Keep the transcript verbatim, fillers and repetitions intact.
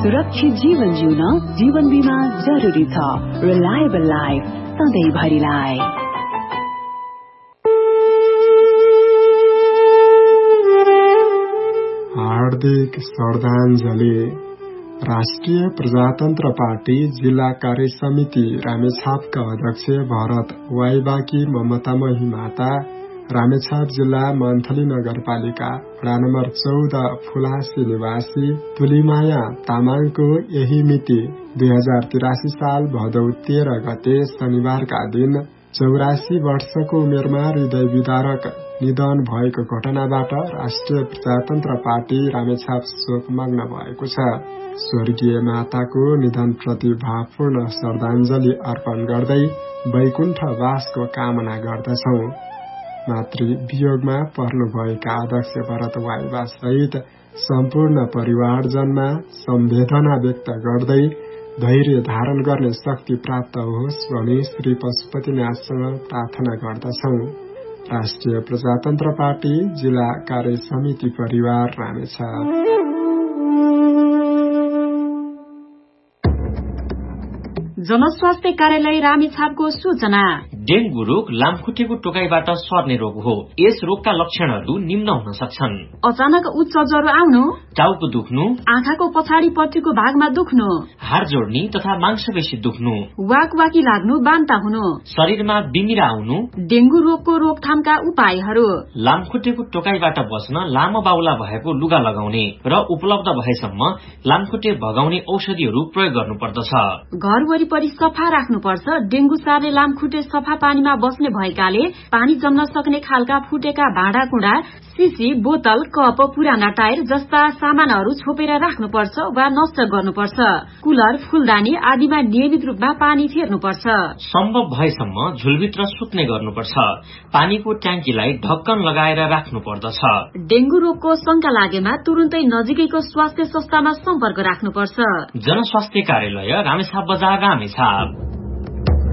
सुरक्षित जीवन जिउन जीवन बीमा जरुरी छ। Reliable life सधैँभरिलाई। हार्दिक श्रद्धाञ्जली। राष्ट्रिय प्रजातन्त्र पार्टी जिल्ला कार्य समिति रामेछापका अध्यक्ष भरत वाइबाकी ममता महिमाता, रामेछाप जिल्ला मन्थली नगरपालिका वडा नम्बर चौध फुलासी निवासी तुलिमाया तामाङको यही मिति दुई हजार तिरासी साल भदौ तेह्र गते शनिबारका दिन चौरासी वर्षको उमेरमा हृदय विदारक निधन भएको घटनाबाट राष्ट्रिय प्रजातन्त्र पार्टी रामेछाप शोकमग्न भएको छ। स्वर्गीय माताको निधनप्रति भावपूर्ण श्रद्धाञ्जली अर्पण गर्दै वैकुण्ठवासको कामना गर्दछौ। मातृ वियोगमा पर्नुभएका अध्यक्ष भरत वाइबा सहित सम्पूर्ण परिवारजनमा सम्वेदना व्यक्त गर्दै धैर्य धारण गर्ने शक्ति प्राप्त होस् भनी श्री पशुपतिनाथसँग प्रार्थना गर्दछौ। राष्ट्रिय प्रजातन्त्र पार्टी जिल्ला कार्य समिति परिवार रामेछाप। जनस्वास्थ्य कार्यालय रामेछापको सूचना। डेंगू रोग लामखुट्टेको टोकाइबाट सर्ने रोग हो। यस रोगका लक्षणहरू निम्न हुन सक्छन्: अचानक उच्च ज्वरो आउनु, टाउको दुख्नु, आँखाको पछाडिपट्टिको भागमा दुख्नु, हाड जोड्नी तथा मांसपेशी दुख्नु, वाकवाकी लाग्नु, बान्ता हुनु, शरीरमा बिमिरा आउनु। डेंगू रोगको रोकथामका उपायहरू: लामखुट्टेको टोकाइबाट बच्न लामो बाहुला भएको लुगा लगाउने र उपलब्ध भएसम्म लामखुट्टे भगाउने औषधिहरू प्रयोग गर्नुपर्दछ। घर वरिपरि सफा राख्नुपर्छ। डेंगू सार्ने लामखुट्टे सफा पानीमा बस्ने भएकाले पानी जम्न सक्ने खालका फुटेका भाँडाकुँडा, सिसी, बोतल, कप, पुराना टायर जस्ता सामानहरू छोपेर राख्नुपर्छ वा नष्ट गर्नुपर्छ। कुलर, फूलदानी आदिमा नियमित रूपमा पानी फेर्नुपर्छ। सम्भव भएसम्म झुलभित्र सुत्ने गर्नुपर्छ। पानीको ट्याङ्कीलाई ढक्कन लगाएर राख्नु पर्दछ। डेंगू रोगको शंका लागेमा तुरुन्तै नजिकैको स्वास्थ्य संस्थामा सम्पर्क राख्नुपर्छ। जनस्वास्थ्य कार्यालय रामेछाप बजार रामेछाप।